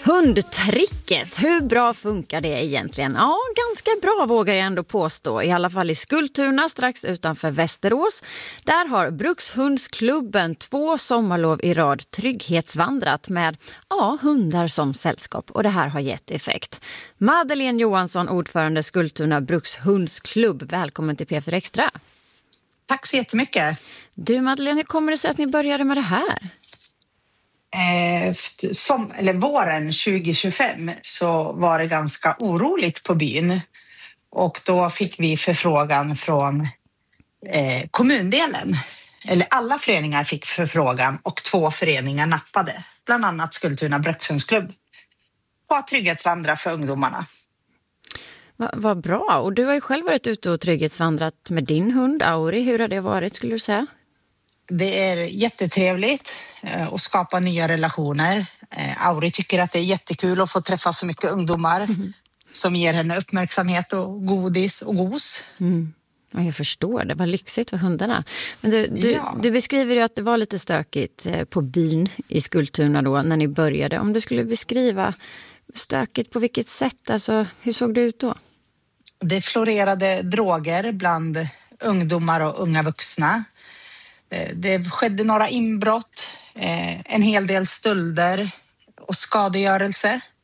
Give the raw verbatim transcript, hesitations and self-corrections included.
Hundtricket, hur bra funkar det egentligen? Ja, ganska bra vågar jag ändå påstå. I alla fall i Skultuna strax utanför Västerås. Där har Brukshundsklubben två sommarlov i rad trygghetsvandrat med ja, hundar som sällskap. Och det här har gett effekt. Madeleine Johansson, ordförande Skultuna Brukshundsklubb. Välkommen till P fyra Extra. Tack så jättemycket. Du Madeleine, hur kommer det sig att ni började med det här? Eh, som, eller våren tjugo tjugofem så var det ganska oroligt på byn och då fick vi förfrågan från eh, kommundelen. Eller alla föreningar fick förfrågan och två föreningar nappade. Bland annat Skultuna Brukshundsklubb på att trygghetsvandra för ungdomarna. Vad va bra. Och du har ju själv varit ute och trygghetsvandrat med din hund Auri. Hur har det varit skulle du säga? Det är jättetrevligt att skapa nya relationer. Auri tycker att det är jättekul att få träffa så mycket ungdomar mm. som ger henne uppmärksamhet och godis och gos. Mm. Ja, jag förstår, det var lyxigt för hundarna. Men du, du, ja. du beskriver ju att det var lite stökigt på byn i Skultuna då när ni började. Om du skulle beskriva stökigt på vilket sätt, alltså hur såg det ut då? Det florerade droger bland ungdomar och unga vuxna. Det skedde några inbrott, en hel del stölder och skadegörelse.